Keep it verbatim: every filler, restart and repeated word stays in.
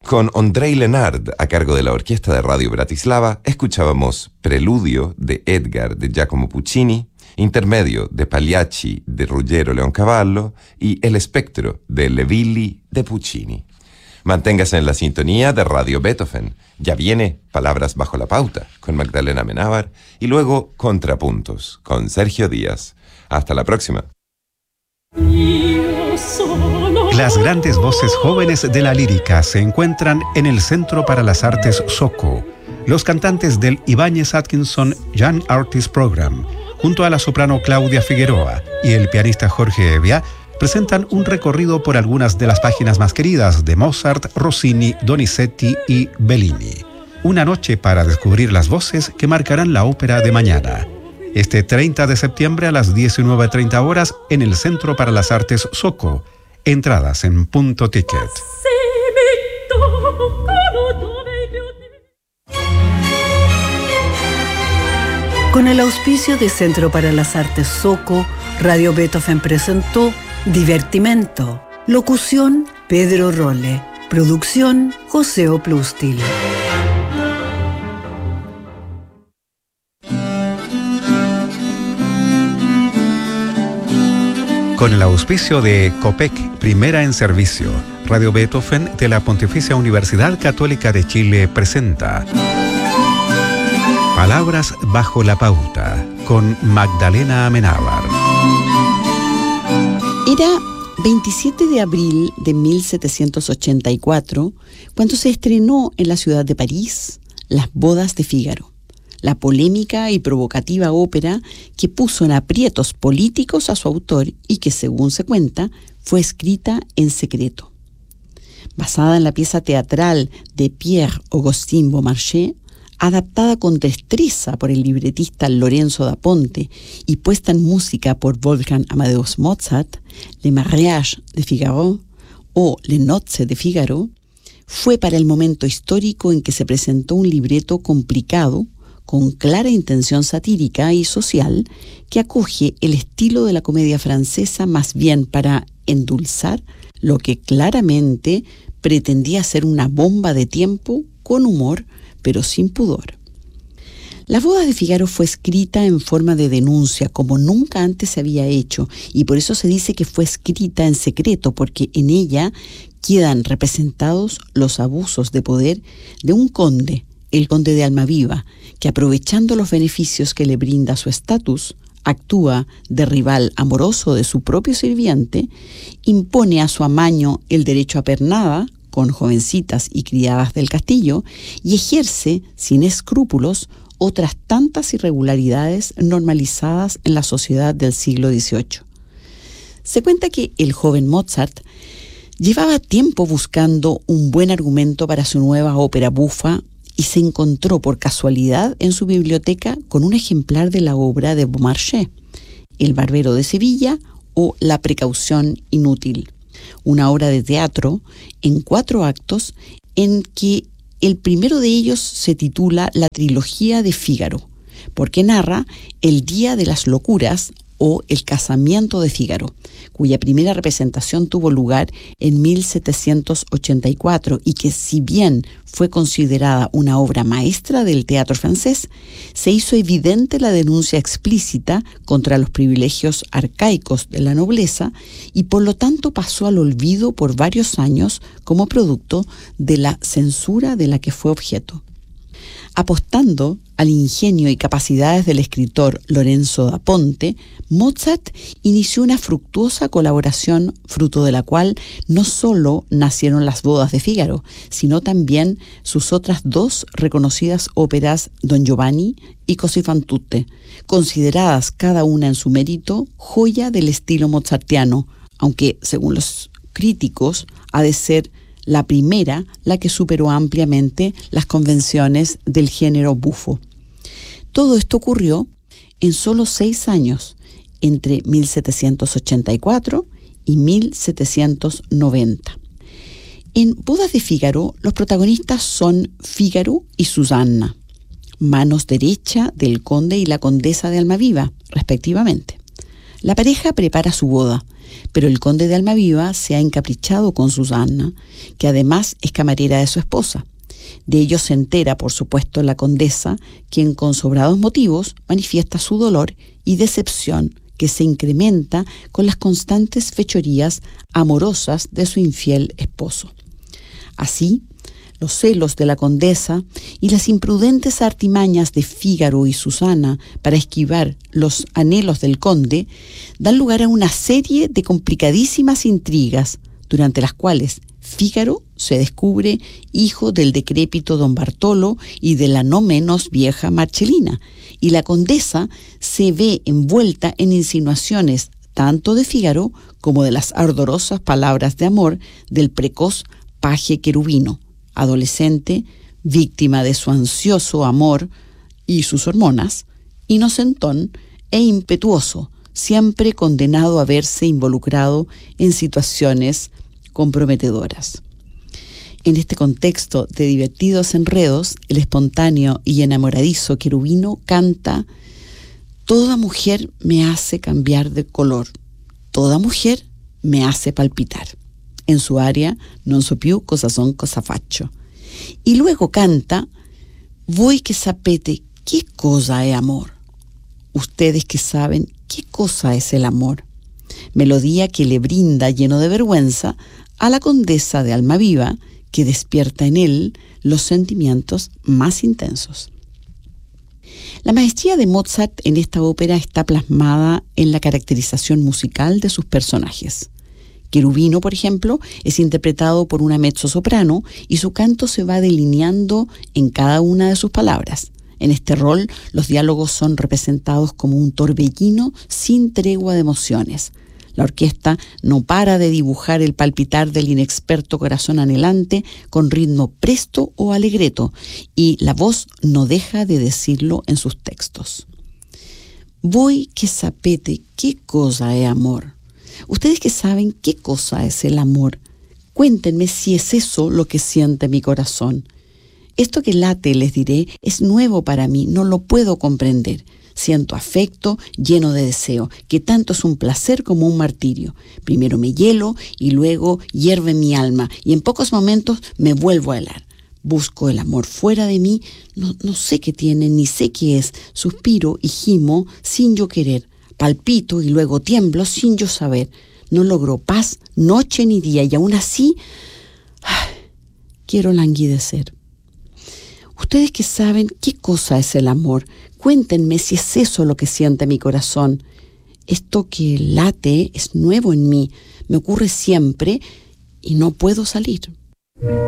Con Ondrej Lenard a cargo de la Orquesta de Radio Bratislava, escuchábamos Preludio de Edgar de Giacomo Puccini, Intermedio de Pagliacci de Ruggero Leoncavallo y El Espectro de Le Villi de Puccini. Manténgase en la sintonía de Radio Beethoven. Ya viene Palabras bajo la pauta con Magdalena Amenábar y luego Contrapuntos con Sergio Díaz. Hasta la próxima. Las grandes voces jóvenes de la lírica se encuentran en el Centro para las Artes SOCO. Los cantantes del Ibáñez Atkinson Young Artist Program, junto a la soprano Claudia Figueroa y el pianista Jorge Evia, presentan un recorrido por algunas de las páginas más queridas de Mozart, Rossini, Donizetti y Bellini. Una noche para descubrir las voces que marcarán la ópera de mañana. Este treinta de septiembre a las diecinueve treinta horas en el Centro para las Artes SOCO. Entradas en Punto Ticket. Con el auspicio de Centro para las Artes SOCO, Radio Beethoven presentó Divertimento. Locución, Pedro Rolle. Producción, José Oplustil. Con el auspicio de COPEC, Primera en Servicio, Radio Beethoven de la Pontificia Universidad Católica de Chile presenta Palabras bajo la pauta, con Magdalena Amenábar. Era veintisiete de abril de mil setecientos ochenta y cuatro cuando se estrenó en la ciudad de París Las Bodas de Fígaro, la polémica y provocativa ópera que puso en aprietos políticos a su autor y que, según se cuenta, fue escrita en secreto. Basada en la pieza teatral de Pierre-Augustin Beaumarchais, adaptada con destreza por el libretista Lorenzo da Ponte y puesta en música por Wolfgang Amadeus Mozart, Le Mariage de Figaro o Le Nozze de Figaro, fue para el momento histórico en que se presentó un libreto complicado, con clara intención satírica y social, que acoge el estilo de la comedia francesa más bien para endulzar lo que claramente pretendía ser una bomba de tiempo con humor, pero sin pudor. Las Bodas de Figaro fue escrita en forma de denuncia, como nunca antes se había hecho, y por eso se dice que fue escrita en secreto, porque en ella quedan representados los abusos de poder de un conde, el conde de Almaviva, que aprovechando los beneficios que le brinda su estatus, actúa de rival amoroso de su propio sirviente, impone a su amaño el derecho a pernada con jovencitas y criadas del castillo y ejerce sin escrúpulos otras tantas irregularidades normalizadas en la sociedad del siglo dieciocho. Se cuenta que el joven Mozart llevaba tiempo buscando un buen argumento para su nueva ópera bufa y se encontró por casualidad en su biblioteca con un ejemplar de la obra de Beaumarchais, El Barbero de Sevilla o La Precaución Inútil, una obra de teatro en cuatro actos en que el primero de ellos se titula La Trilogía de Fígaro, porque narra el Día de las Locuras o El Casamiento de Fígaro, cuya primera representación tuvo lugar en mil setecientos ochenta y cuatro y que, si bien fue considerada una obra maestra del teatro francés, se hizo evidente la denuncia explícita contra los privilegios arcaicos de la nobleza y por lo tanto pasó al olvido por varios años como producto de la censura de la que fue objeto. Apostando al ingenio y capacidades del escritor Lorenzo da Ponte, Mozart inició una fructuosa colaboración, fruto de la cual no solo nacieron Las Bodas de Fígaro, sino también sus otras dos reconocidas óperas, Don Giovanni y Così fan tutte, consideradas cada una en su mérito joya del estilo mozartiano, aunque, según los críticos, ha de ser la primera la que superó ampliamente las convenciones del género bufo. Todo esto ocurrió en solo seis años, entre mil setecientos ochenta y cuatro y mil setecientos noventa. En Bodas de Fígaro, los protagonistas son Fígaro y Susanna, manos derecha del conde y la condesa de Almaviva, respectivamente. La pareja prepara su boda, pero el conde de Almaviva se ha encaprichado con Susana, que además es camarera de su esposa. De ello se entera, por supuesto, la condesa, quien con sobrados motivos manifiesta su dolor y decepción, que se incrementa con las constantes fechorías amorosas de su infiel esposo. Así, los celos de la condesa y las imprudentes artimañas de Fígaro y Susana para esquivar los anhelos del conde dan lugar a una serie de complicadísimas intrigas, durante las cuales Fígaro se descubre hijo del decrépito don Bartolo y de la no menos vieja Marcelina, y la condesa se ve envuelta en insinuaciones tanto de Fígaro como de las ardorosas palabras de amor del precoz paje querubino, adolescente, víctima de su ansioso amor y sus hormonas, inocentón e impetuoso, siempre condenado a verse involucrado en situaciones comprometedoras. En este contexto de divertidos enredos, el espontáneo y enamoradizo querubino canta: toda mujer me hace cambiar de color, toda mujer me hace palpitar. En su aria non so più cosa son cosa faccio. Y luego canta: voi che sapete qué cosa è amor. Ustedes que saben qué cosa es el amor. Melodía que le brinda, lleno de vergüenza, a la condesa de Almaviva, que despierta en él los sentimientos más intensos. La maestría de Mozart en esta ópera está plasmada en la caracterización musical de sus personajes. Cherubino, por ejemplo, es interpretado por una mezzosoprano y su canto se va delineando en cada una de sus palabras. En este rol, los diálogos son representados como un torbellino sin tregua de emociones. La orquesta no para de dibujar el palpitar del inexperto corazón anhelante con ritmo presto o alegreto, y la voz no deja de decirlo en sus textos. Voi che sapete qué cosa è amor. Ustedes que saben qué cosa es el amor, cuéntenme si es eso lo que siente mi corazón. Esto que late, les diré, es nuevo para mí, no lo puedo comprender. Siento afecto, lleno de deseo, que tanto es un placer como un martirio. Primero me hielo y luego hierve mi alma, y en pocos momentos me vuelvo a helar. Busco el amor fuera de mí, no, no sé qué tiene, ni sé qué es. Suspiro y gimo sin yo querer. Palpito y luego tiemblo sin yo saber. No logro paz noche ni día, y aún así ¡ay!, quiero languidecer. Ustedes que saben qué cosa es el amor, cuéntenme si es eso lo que siente mi corazón. Esto que late es nuevo en mí, me ocurre siempre y no puedo salir.